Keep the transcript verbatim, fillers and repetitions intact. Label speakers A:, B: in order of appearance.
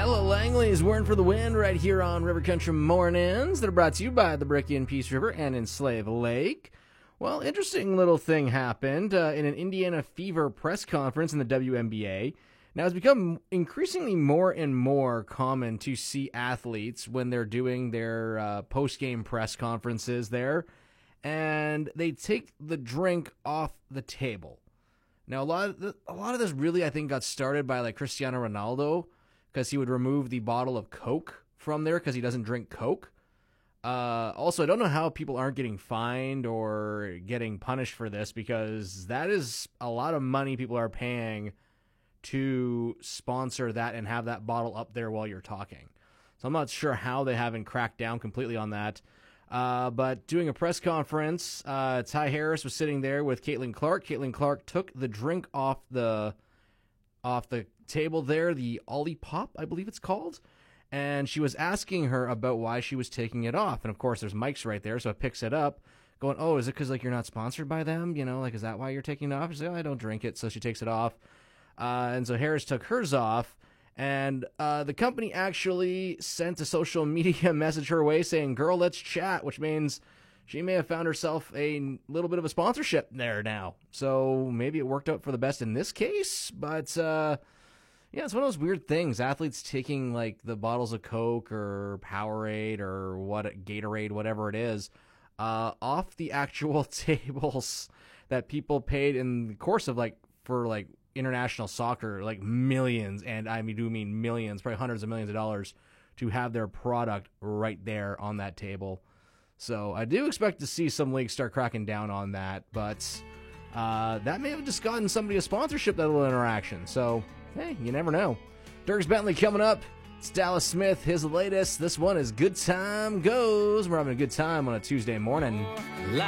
A: Ella Langley's Word for the Wind right here on River Country Mornings that are brought to you by the Bricky and Peace River and in Slave Lake. Well, interesting little thing happened uh, in an Indiana Fever press conference in the W N B A. Now, it's become increasingly more and more common to see athletes when they're doing their uh, post-game press conferences there, and they take the drink off the table. Now, a lot of the, a lot of this really, I think, got started by like Cristiano Ronaldo, because he would remove the bottle of Coke from there because he doesn't drink Coke. Uh, also, I don't know how people aren't getting fined or getting punished for this, because that is a lot of money people are paying to sponsor that and have that bottle up there while you're talking. So I'm not sure how they haven't cracked down completely on that. Uh, but doing a press conference, uh, Ty Harris was sitting there with Caitlin Clark. Caitlin Clark took the drink off the off the table there, the Olipop, I believe it's called, and she was asking her about why she was taking it off. And of course, there's mics right there, so it picks it up, going, "Oh, is it because like you're not sponsored by them? You know, like is that why you're taking it off?" She's like, "Oh, I don't drink it," so she takes it off. Uh, and so Harris took hers off. And uh, the company actually sent a social media message her way saying, "Girl, let's chat," which means she may have found herself a little bit of a sponsorship there now. So maybe it worked out for the best in this case. But, uh, yeah, it's one of those weird things. Athletes taking, like, the bottles of Coke or Powerade or what Gatorade, whatever it is, uh, off the actual tables that people paid in the course of, like, for, like, international soccer, like millions, and I mean, do mean millions, probably hundreds of millions of dollars to have their product right there on that table. So I do expect to see some leagues start cracking down on that, but uh, that may have just gotten somebody a sponsorship, that little interaction. So, hey, you never know. Dierks Bentley coming up. It's Dallas Smith, his latest. This one is Good Time Goes. We're having a good time on a Tuesday morning.